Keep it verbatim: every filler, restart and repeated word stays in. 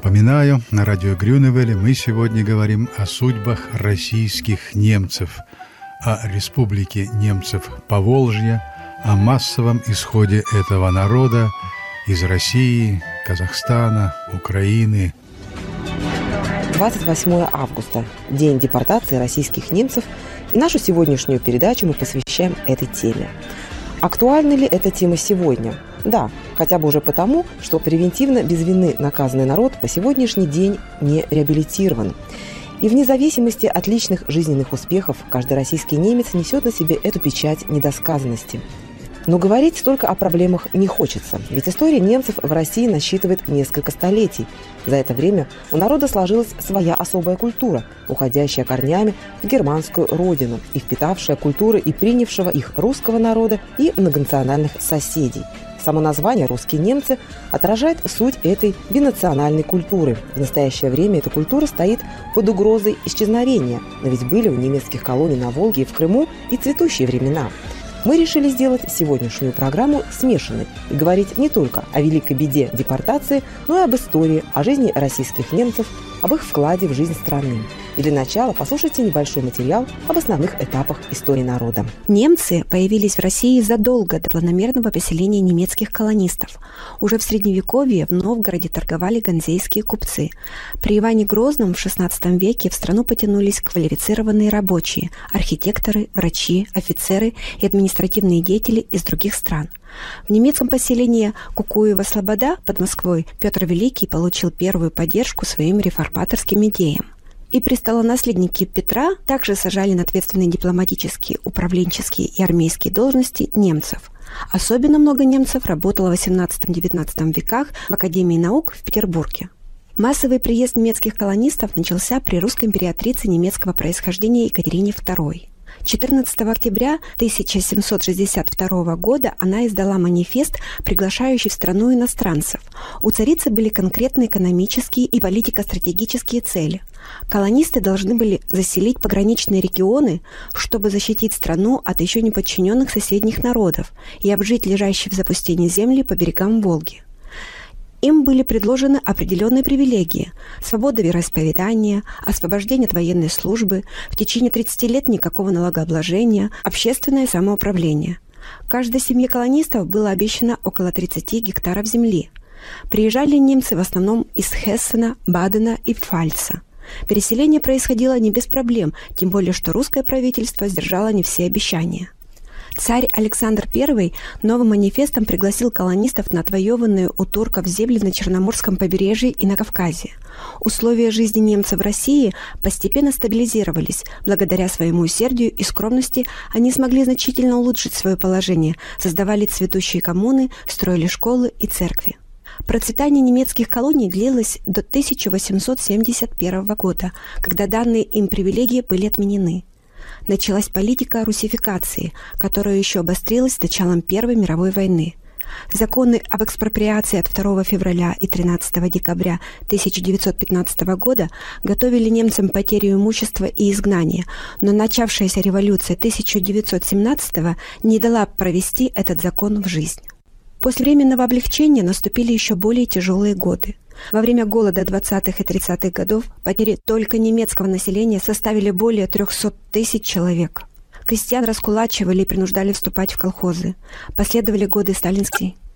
Напоминаю, на радио Грюневеле мы сегодня говорим о судьбах российских немцев, о республике немцев Поволжья, о массовом исходе этого народа из России, Казахстана, Украины. двадцать восьмое августа – день депортации российских немцев, и нашу сегодняшнюю передачу мы посвящаем этой теме. Актуальна ли эта тема сегодня? Да, хотя бы уже потому, что превентивно без вины наказанный народ по сегодняшний день не реабилитирован. И вне зависимости от личных жизненных успехов каждый российский немец несет на себе эту печать недосказанности. Но говорить только о проблемах не хочется, ведь история немцев в России насчитывает несколько столетий. За это время у народа сложилась своя особая культура, уходящая корнями в германскую родину и впитавшая культуры и принявшего их русского народа и многонациональных соседей. Само название «русские немцы» отражает суть этой бинациональной культуры. В настоящее время эта культура стоит под угрозой исчезновения, но ведь были у немецких колоний на Волге и в Крыму и цветущие времена. Мы решили сделать сегодняшнюю программу смешанной и говорить не только о великой беде депортации, но и об истории, о жизни российских немцев, об их вкладе в жизнь страны. И для начала послушайте небольшой материал об основных этапах истории народа. Немцы появились в России задолго до планомерного поселения немецких колонистов. Уже в Средневековье в Новгороде торговали ганзейские купцы. При Иване Грозном в шестнадцатом веке в страну потянулись квалифицированные рабочие, архитекторы, врачи, офицеры и административные деятели из других стран. В немецком поселении Кукуево-Слобода под Москвой Петр Великий получил первую поддержку своим реформаторским идеям. И престолонаследники Петра также сажали на ответственные дипломатические, управленческие и армейские должности немцев. Особенно много немцев работало в восемнадцатом-девятнадцатом веках в Академии наук в Петербурге. Массовый приезд немецких колонистов начался при русской императрице немецкого происхождения Екатерине второй. четырнадцатого октября тысяча семьсот шестьдесят второго года она издала манифест, приглашающий в страну иностранцев. У царицы были конкретные экономические и политико-стратегические цели. Колонисты должны были заселить пограничные регионы, чтобы защитить страну от еще не подчиненных соседних народов и обжить лежащие в запустении земли по берегам Волги. Им были предложены определенные привилегии – свобода вероисповедания, освобождение от военной службы, в течение тридцати лет никакого налогообложения, общественное самоуправление. Каждой семье колонистов было обещано около тридцати гектаров земли. Приезжали немцы в основном из Хессена, Бадена и Пфальца. Переселение происходило не без проблем, тем более что русское правительство сдержало не все обещания. Царь Александр Первый новым манифестом пригласил колонистов на отвоеванные у турков земли на Черноморском побережье и на Кавказе. Условия жизни немцев в России постепенно стабилизировались. Благодаря своему усердию и скромности они смогли значительно улучшить свое положение, создавали цветущие коммуны, строили школы и церкви. Процветание немецких колоний длилось до тысяча восемьсот семьдесят первого года, когда данные им привилегии были отменены. Началась политика русификации, которая еще обострилась с началом Первой мировой войны. Законы об экспроприации от второго февраля и тринадцатого декабря тысяча девятьсот пятнадцатого года готовили немцам потерю имущества и изгнание, но начавшаяся революция тысяча девятьсот семнадцатого не дала провести этот закон в жизнь. После временного облегчения наступили еще более тяжелые годы. Во время голода двадцатых и тридцатых годов потери только немецкого населения составили более трехсот тысяч человек. Крестьян раскулачивали и принуждали вступать в колхозы. Последовали годы сталинской